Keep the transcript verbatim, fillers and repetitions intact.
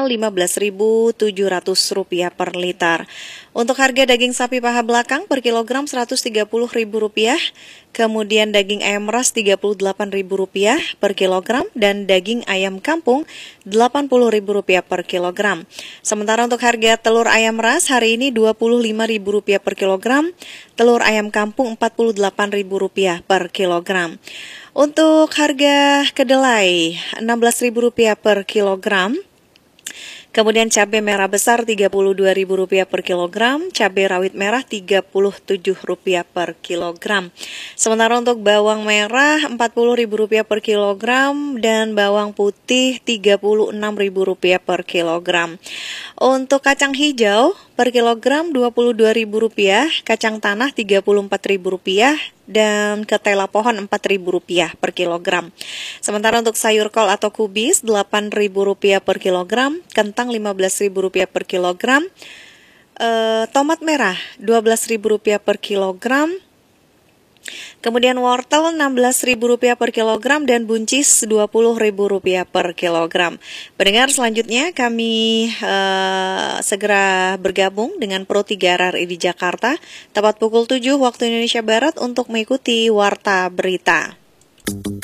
mahal lima belas ribu tujuh ratus rupiah per liter. Untuk harga daging sapi paha belakang per kilogram seratus tiga puluh ribu rupiah, kemudian daging ayam ras tiga puluh delapan ribu rupiah per kilogram, dan daging ayam kampung delapan puluh ribu rupiah per kilogram. Sementara untuk harga telur ayam ras hari ini dua puluh lima ribu rupiah per kilogram, telur ayam kampung empat puluh delapan ribu rupiah per kilogram. Untuk harga kedelai enam belas ribu rupiah per kilogram. Kemudian cabai merah besar tiga puluh dua ribu rupiah per kilogram, cabai rawit merah tiga puluh tujuh rupiah per kilogram. Sementara untuk bawang merah empat puluh ribu rupiah per kilogram dan bawang putih tiga puluh enam ribu rupiah per kilogram. Untuk kacang hijau per kilogram dua puluh dua ribu rupiah, kacang tanah tiga puluh empat ribu rupiah, dan ketela pohon empat ribu rupiah per kilogram. Sementara untuk sayur kol atau kubis delapan ribu rupiah per kilogram, kentang lima belas ribu rupiah per kilogram, e, tomat merah dua belas ribu rupiah per kilogram, kemudian wortel enam belas ribu rupiah per kilogram, dan buncis dua puluh ribu rupiah per kilogram. Pendengar, selanjutnya kami uh, segera bergabung dengan Pro tiga R R I di Jakarta tepat pukul tujuh waktu Indonesia Barat untuk mengikuti Warta Berita.